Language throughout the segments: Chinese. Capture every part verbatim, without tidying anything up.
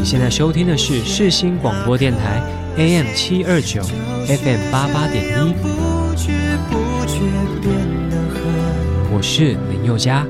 你现在收听的是世新广播电台 A M 七二九 F M 八八点一，我是林宥嘉。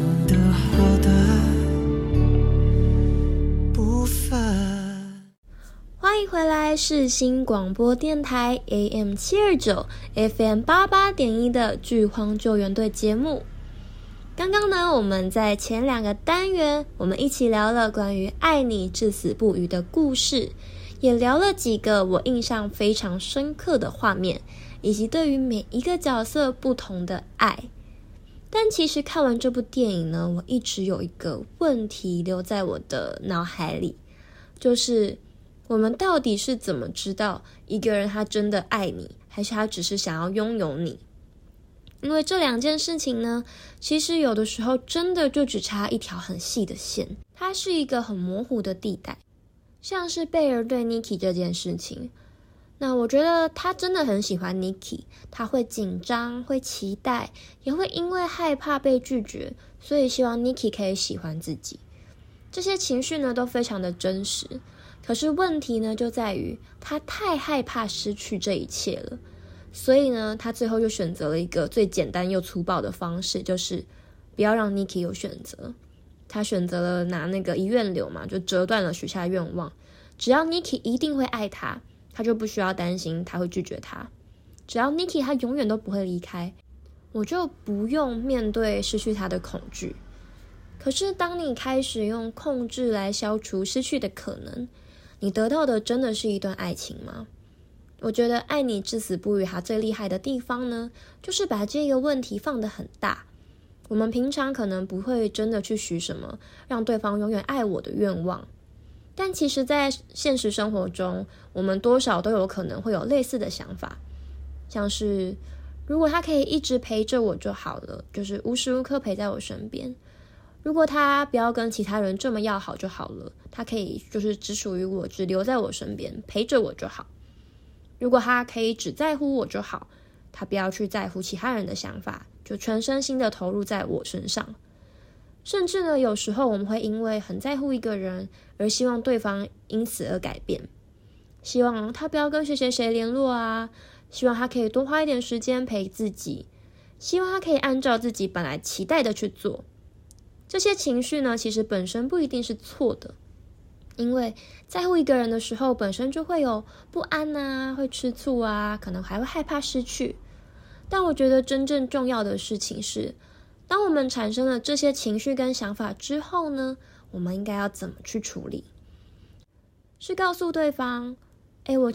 欢迎回来世新广播电台 A M 七二九 F M 八八点一的剧荒救援队节目。刚刚呢，我们在前两个单元，我们一起聊了关于爱你至死不渝的故事，也聊了几个我印象非常深刻的画面，以及对于每一个角色不同的爱。但其实看完这部电影呢，我一直有一个问题留在我的脑海里，就是我们到底是怎么知道一个人他真的爱你，还是他只是想要拥有你？因为这两件事情呢，其实有的时候真的就只差一条很细的线，它是一个很模糊的地带。像是贝尔对 Nikki 这件事情，那我觉得他真的很喜欢 Nikki， 他会紧张，会期待，也会因为害怕被拒绝，所以希望 Nikki 可以喜欢自己。这些情绪呢都非常的真实，可是问题呢就在于他太害怕失去这一切了。所以呢，他最后就选择了一个最简单又粗暴的方式，就是不要让 Nikki 有选择。他选择了拿那个遗愿流嘛，就折断了许下愿望。只要 Nikki 一定会爱他，他就不需要担心他会拒绝他。只要 Nikki 他永远都不会离开，我就不用面对失去他的恐惧。可是当你开始用控制来消除失去的可能，你得到的真的是一段爱情吗？我觉得爱你至死不渝它最厉害的地方呢，就是把这个问题放得很大。我们平常可能不会真的去许什么让对方永远爱我的愿望，但其实在现实生活中，我们多少都有可能会有类似的想法，像是如果他可以一直陪着我就好了，就是无时无刻陪在我身边。如果他不要跟其他人这么要好就好了，他可以就是只属于我，只留在我身边陪着我就好。如果他可以只在乎我就好，他不要去在乎其他人的想法，就全身心的投入在我身上。甚至呢，有时候我们会因为很在乎一个人，而希望对方因此而改变，希望他不要跟谁谁谁联络啊，希望他可以多花一点时间陪自己，希望他可以按照自己本来期待的去做。这些情绪呢，其实本身不一定是错的，因为在乎一个人的时候，本身就会有不安啊，会吃醋啊，可能还会害怕失去。但我觉得真正重要的事情是，当我们产生了这些情绪跟想法之后呢，我们应该要怎么去处理？是告诉对方，诶，我